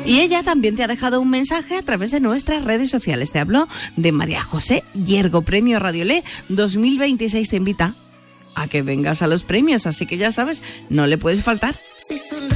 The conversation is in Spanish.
Y ella también te ha dejado un mensaje a través de nuestras redes sociales. Te habló de María José Yergo, Premio Radiolé 2026. Te invita a que vengas a los premios, así que ya sabes, no le puedes faltar.